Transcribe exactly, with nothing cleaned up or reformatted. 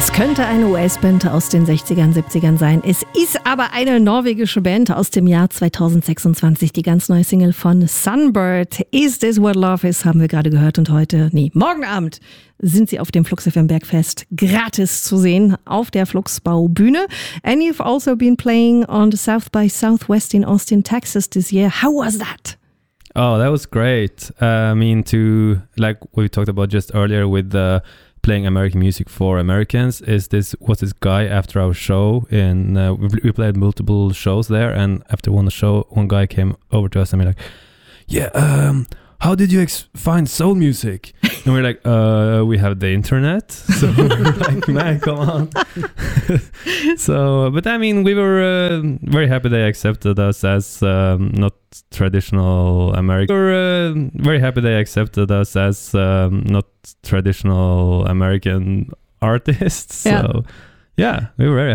Es könnte eine U S-Band aus den sechzigern, siebzigern sein. Es ist aber eine norwegische Band aus dem Jahr zweitausendsechsundzwanzig. Die ganz neue Single von Sunbird, Is This What Love Is, haben wir gerade gehört. Und heute, nee, morgen Abend sind sie auf dem Flux F M Bergfest gratis zu sehen auf der Fluxbau-Bühne. And you've also been playing on the South by Southwest in Austin, Texas this year. How was that? Oh, that was great. Uh, I mean, to, like we talked about just earlier with the playing American music for Americans, is this was this guy after our show in uh, we, we played multiple shows there, and after one show one guy came over to us and be like, yeah, um how did you ex- find soul music? And we're like, uh we have the internet. So like, man, come on. So but I mean, we were uh, very happy they accepted us as um, not traditional American. We were uh, very happy they accepted us as um, not traditional American artists. So yeah, yeah we were very